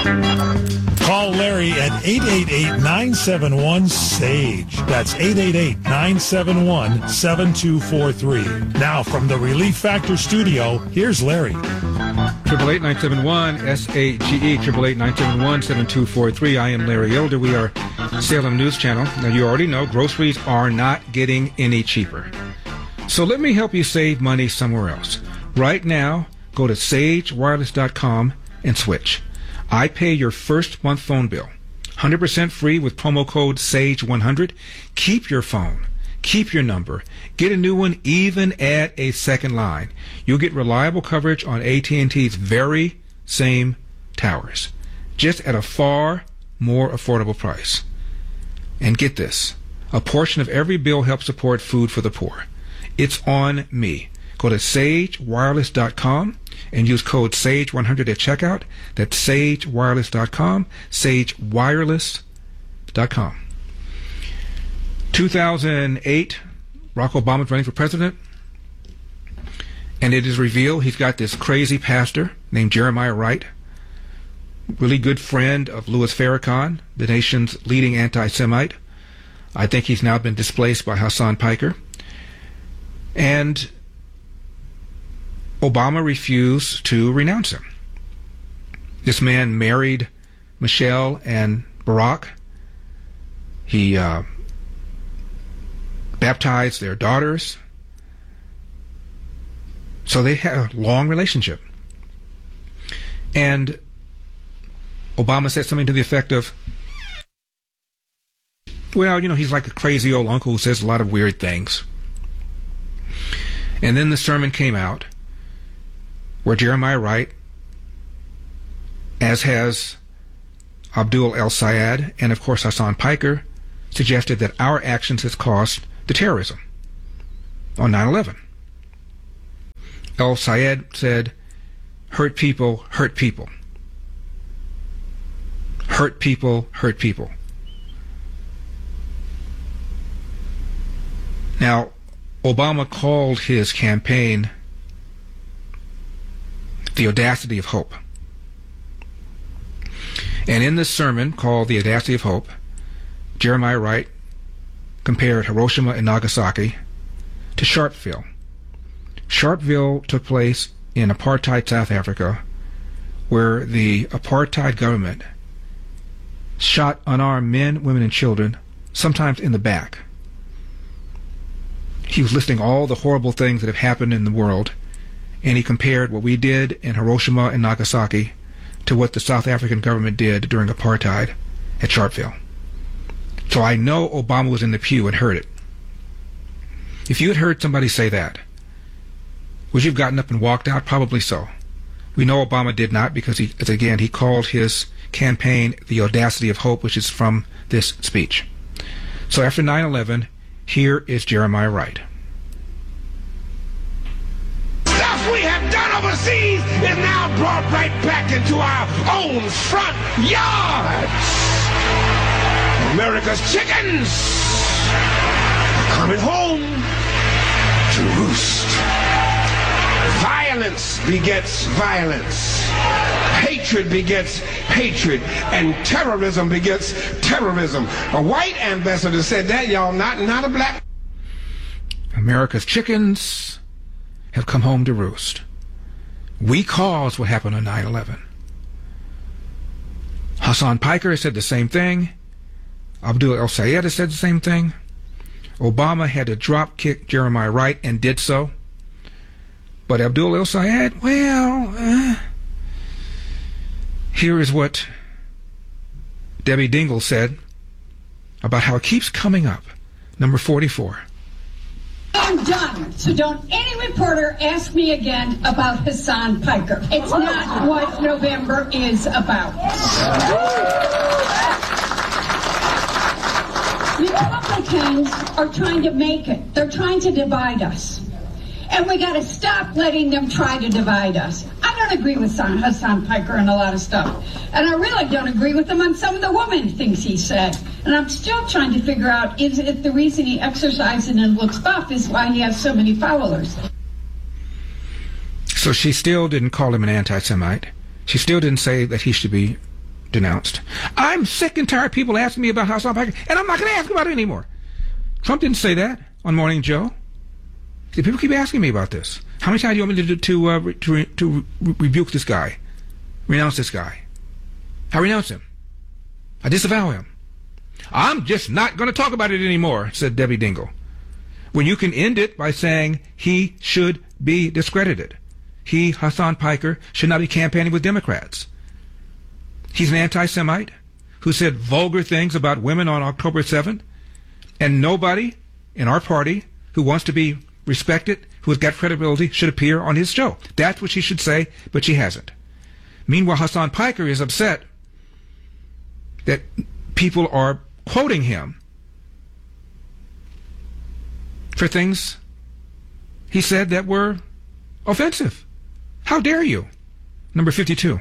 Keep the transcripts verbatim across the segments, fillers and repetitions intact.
Call Larry at eight eight eight, nine seven one, SAGE. That's eight eight eight, nine seven one, seven two four three. Now, from the Relief Factor studio, here's Larry. Triple eight nine seven one S A G E, triple eight nine seven one seven two four three. I am Larry Elder. We are Salem News Channel. Now, you already know groceries are not getting any cheaper. So let me help you save money somewhere else. Right now, go to sage wireless dot com and switch. I pay your first month phone bill. one hundred percent free with promo code SAGE one hundred. Keep your phone. Keep your number. Get a new one, even add a second line. You'll get reliable coverage on A T and T's very same towers, just at a far more affordable price. And get this, a portion of every bill helps support food for the poor. It's on me. Go to sage wireless dot com and use code SAGE one hundred at checkout. That's sage wireless dot com, sage wireless dot com. two thousand eight, Barack Obama's running for president, and it is revealed he's got this crazy pastor named Jeremiah Wright, really good friend of Louis Farrakhan, the nation's leading anti-Semite. I think he's now been displaced by Hassan Piker. And Obama refused to renounce him. This man married Michelle and Barack. He uh, baptized their daughters. So they had a long relationship. And Obama said something to the effect of, well, you know, he's like a crazy old uncle who says a lot of weird things. And then the sermon came out where Jeremiah Wright, as has Abdul El-Sayed and, of course, Hassan Piker, suggested that our actions has caused the terrorism on nine eleven. El-Sayed said, hurt people, hurt people. Hurt people, hurt people. Now, Obama called his campaign The Audacity of Hope. And in this sermon called The Audacity of Hope, Jeremiah Wright compared Hiroshima and Nagasaki to Sharpeville. Sharpeville took place in apartheid South Africa, where the apartheid government shot unarmed men, women, and children, sometimes in the back. He was listing all the horrible things that have happened in the world, and he compared what we did in Hiroshima and Nagasaki to what the South African government did during apartheid at Sharpeville. So I know Obama was in the pew and heard it. If you had heard somebody say that, would you have gotten up and walked out? Probably so. We know Obama did not, because he, again, he called his campaign The Audacity of Hope, which is from this speech. So after nine eleven, here is Jeremiah Wright. Stuff we have done overseas is now brought right back into our own front yards. America's chickens are coming home to roost. Violence begets violence. Hatred begets hatred. And terrorism begets terrorism. A white ambassador said that, y'all, not, not a black. America's chickens have come home to roost. We caused what happened on nine eleven. Hassan Piker said the same thing. Abdul El-Sayed has said the same thing. Obama had to drop kick Jeremiah Wright and did so. But Abdul El-Sayed, well, uh, here is what Debbie Dingell said about how it keeps coming up. Number forty-four. I'm done. So don't any reporter ask me again about Hassan Piker. It's not what November is about. Republicans are trying to make it. They're trying to divide us. And we got to stop letting them try to divide us. I don't agree with Hassan Piker on a lot of stuff. And I really don't agree with him on some of the woman things he said. And I'm still trying to figure out, is it the reason he exercises and looks buff is why he has so many followers? So she still didn't call him an anti-Semite. She still didn't say that he should be denounced. I'm sick and tired of people asking me about Hasan Piker, and I'm not going to ask about it anymore. Trump didn't say that on Morning Joe. See, people keep asking me about this. How many times do you want me to to uh, to, to re- rebuke this guy, renounce this guy? I renounce him. I disavow him. I'm just not going to talk about it anymore, said Debbie Dingell. When you can end it by saying he should be discredited. He, Hasan Piker, should not be campaigning with Democrats. He's an anti-Semite who said vulgar things about women on October seventh, and nobody in our party who wants to be respected, who has got credibility, should appear on his show. That's what she should say, but she hasn't. Meanwhile, Hasan Piker is upset that people are quoting him for things he said that were offensive. How dare you? Number fifty-two.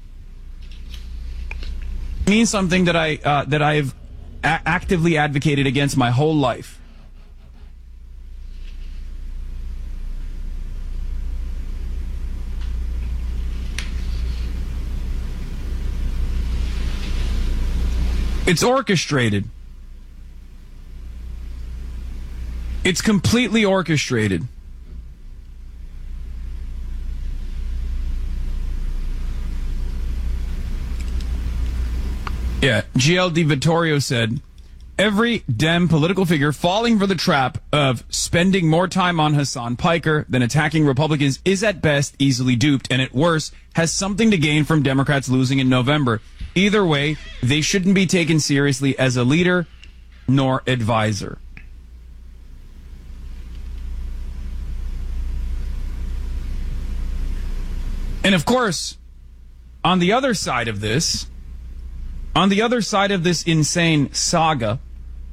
It means something that I uh, that I've a- actively advocated against my whole life. It's orchestrated. It's completely orchestrated. Yeah, G L D Vittorio said, every Dem political figure falling for the trap of spending more time on Hasan Piker than attacking Republicans is at best easily duped, and at worst has something to gain from Democrats losing in November. Either way, they shouldn't be taken seriously as a leader nor advisor. And of course, on the other side of this, on the other side of this insane saga,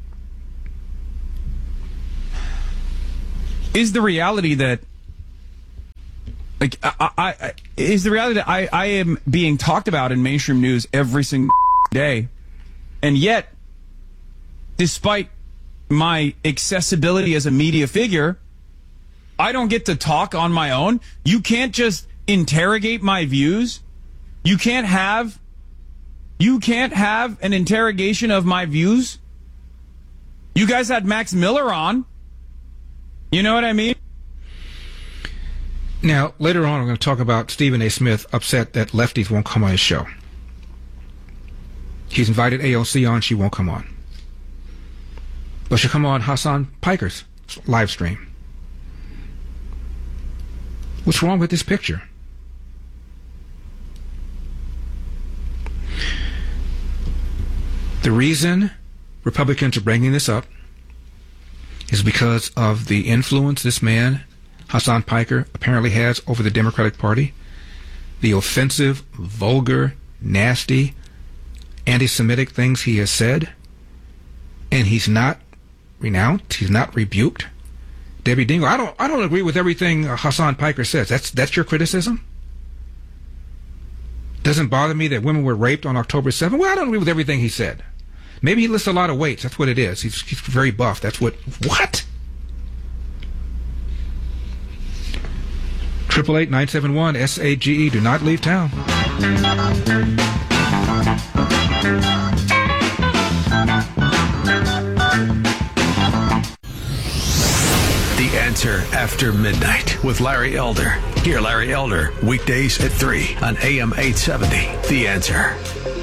is the reality that, like, I, I, I is the reality that I, I am being talked about in mainstream news every single day, and yet, despite my accessibility as a media figure, I don't get to talk on my own. You can't just interrogate my views. You can't have, you can't have an interrogation of my views. You guys had Max Miller on. You know what I mean? Now, later on, I'm going to talk about Stephen A. Smith upset that lefties won't come on his show. He's invited A O C on, she won't come on. But she'll come on Hasan Piker's live stream. What's wrong with this picture? The reason Republicans are bringing this up is because of the influence this man, Hasan Piker, apparently has over the Democratic Party. The offensive, vulgar, nasty, anti-Semitic things he has said. And he's not renounced. He's not rebuked. Debbie Dingell, I don't I don't agree with everything Hasan Piker says. That's that's your criticism? Doesn't bother me that women were raped on October seventh? Well, I don't agree with everything he said. Maybe he lifts a lot of weights. That's what it is. He's, he's very buff. That's what... What? eight eight eight, nine seven one, S A G E. Do not leave town. The Answer After Midnight with Larry Elder. Hear Larry Elder weekdays at three on A M eight seventy. The Answer.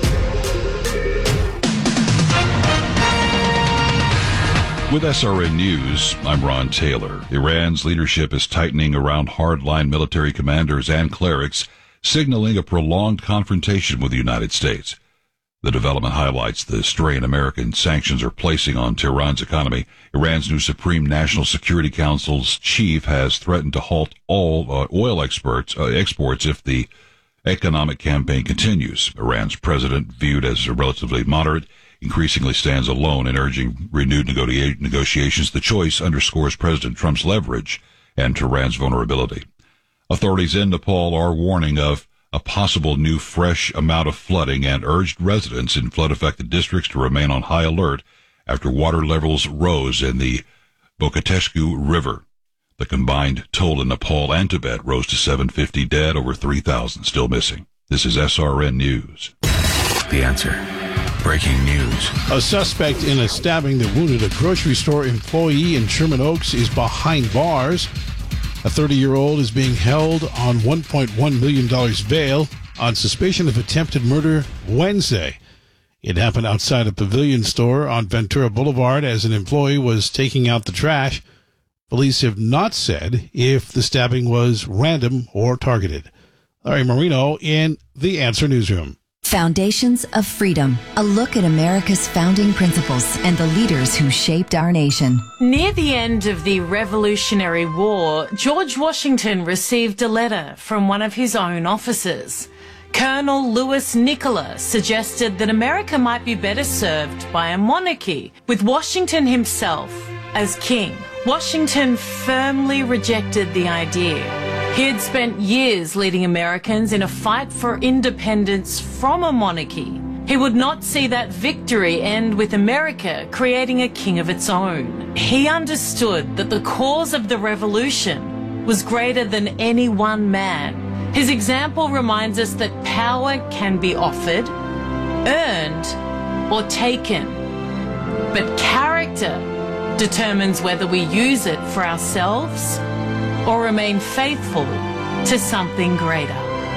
With S R N News, I'm Ron Taylor. Iran's leadership is tightening around hardline military commanders and clerics, signaling a prolonged confrontation with the United States. The development highlights the strain American sanctions are placing on Tehran's economy. Iran's new Supreme National Security Council's chief has threatened to halt all uh, oil exports, uh, exports if the economic campaign continues. Iran's president, viewed as relatively moderate, increasingly stands alone in urging renewed nego- negotiations. The choice underscores President Trump's leverage and Tehran's vulnerability. Authorities in Nepal are warning of a possible new fresh amount of flooding and urged residents in flood-affected districts to remain on high alert after water levels rose in the Bokateshku River. The combined toll in Nepal and Tibet rose to seven hundred fifty dead, over three thousand still missing. This is S R N News. The Answer. Breaking news. A suspect in a stabbing that wounded a grocery store employee in Sherman Oaks is behind bars. A thirty-year-old is being held on one point one million dollars bail on suspicion of attempted murder Wednesday. It happened outside a Pavilion store on Ventura Boulevard as an employee was taking out the trash. Police have not said if the stabbing was random or targeted. Larry Marino in The Answer Newsroom. Foundations of Freedom, a look at America's founding principles and the leaders who shaped our nation. Near the end of the Revolutionary War, George Washington received a letter from one of his own officers. Colonel Louis Nicola suggested that America might be better served by a monarchy, with Washington himself as king. Washington firmly rejected the idea. He had spent years leading Americans in a fight for independence from a monarchy. He would not see that victory end with America creating a king of its own. He understood that the cause of the revolution was greater than any one man. His example reminds us that power can be offered, earned, or taken. But character determines whether we use it for ourselves or remain faithful to something greater.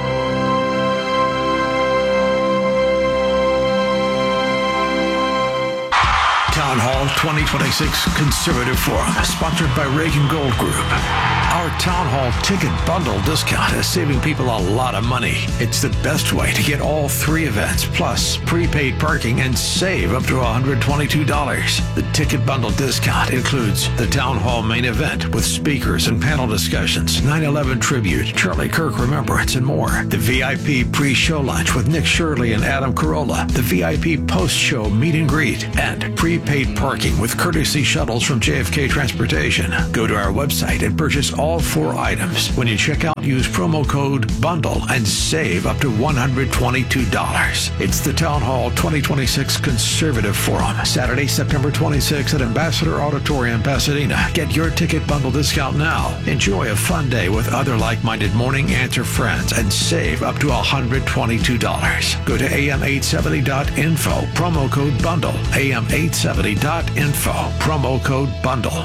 Town Hall twenty twenty-six Conservative Forum, sponsored by Reagan Gold Group. Our Town Hall ticket bundle discount is saving people a lot of money. It's the best way to get all three events, plus prepaid parking, and save up to one hundred twenty-two dollars. The ticket bundle discount includes the Town Hall main event with speakers and panel discussions, nine eleven tribute, Charlie Kirk Remembrance, and more. The V I P pre-show lunch with Nick Shirley and Adam Carolla. The V I P post-show meet and greet. And prepaid parking with courtesy shuttles from J F K Transportation. Go to our website and purchase all four items. When you check out, use promo code BUNDLE and save up to one hundred twenty-two dollars. It's the Town Hall twenty twenty-six Conservative Forum, Saturday, September twenty-sixth at Ambassador Auditorium, Pasadena. Get your ticket bundle discount now. Enjoy a fun day with other like-minded Morning Answer friends and save up to one hundred twenty-two dollars. Go to A M eight seventy dot info, promo code BUNDLE. A M eight seventy dot info, promo code BUNDLE.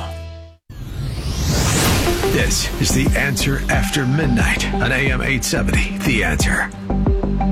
This is The Answer After Midnight on A M eight seventy. The Answer.